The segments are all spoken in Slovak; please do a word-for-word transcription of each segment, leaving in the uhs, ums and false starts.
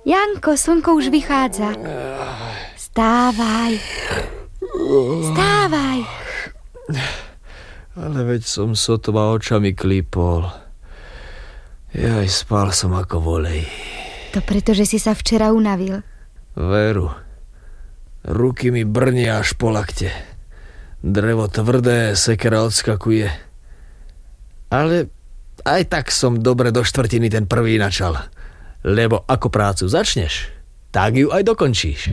Janko, slnko už vychádza. Stávaj. Stávaj. Ale veď som sotva očami klípol. Jaj, spal som ako volej. To preto, že si sa včera unavil. Veru. Ruky mi brnia až po lakte. Drevo tvrdé, sekera odskakuje. Ale aj tak som dobre do štvrtiny ten prvý načal. Lebo ako prácu začneš, tak ju aj dokončíš.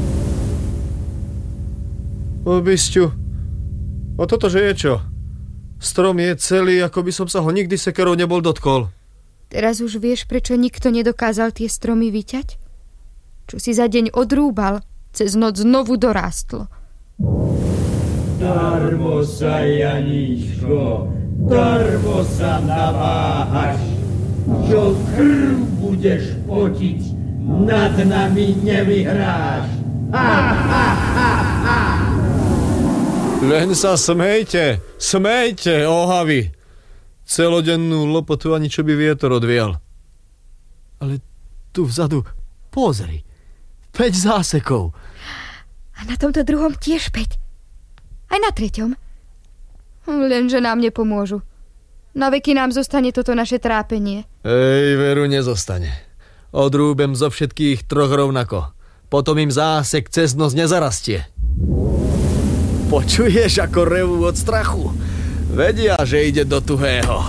O, Bysťu, o toto, že je čo? Strom je celý, ako by som sa ho nikdy sekerou nebol dotkol. Teraz už vieš, prečo nikto nedokázal tie stromy vyťať? Čo si za deň odrúbal, cez noc znovu dorástlo. Darmo sa, Janíčko, darmo sa naváhaš. Čo krv budeš potiť, nad nami nevyhráš. Ha, ha, ha, ha. Len sa smejte, smejte, ohavy. Celodennú lopotu ani čo by vietor odvial. Ale tu vzadu, pozri, päť zásekov. A na tomto druhom tiež päť. Aj na treťom. Lenže nám nepomôžu. Na veky nám zostane toto naše trápenie. Ej, veru, nezostane. Odrúbem zo všetkých troch rovnako. Potom im zásek cez noc nezarastie. Počuješ, ako revú od strachu? Vedia, že ide do tuhého.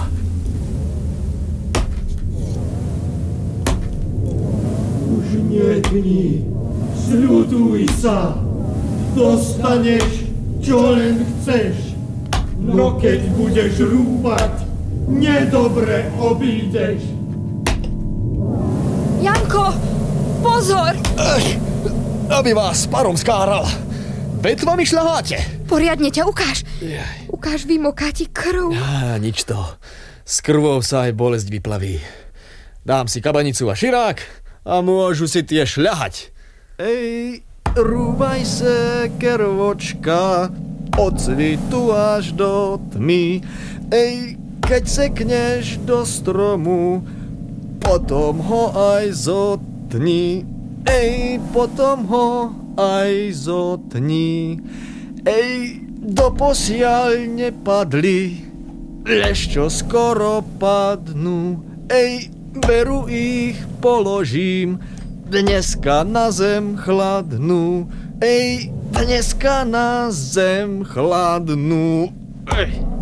Už nedni, sľutuj sa. Dostaneš, čo len chceš. No keď budeš rúbať, nedobre obídeš. Janko, pozor! Ech, aby vás parom skáral. Vetvami šľaháte. Poriadne ťa ukáž. Jaj. Ukáž, vymoká ti krv. Á, nič to. S krvou sa aj bolesť vyplaví. Dám si kabanicu a širák a môžu si tie šľahať. Ej, rúbaj sekeročka, od svitu až do tmy. Ej, keď sekneš do stromu, potom ho aj zotni. Ej, potom ho aj zotni. Ej, doposiaľ nepadli, lež čo skoro padnú. Ej, beru ich položím, dneska na zem chladnú. Ej, dneska na zem chladnú. Ej.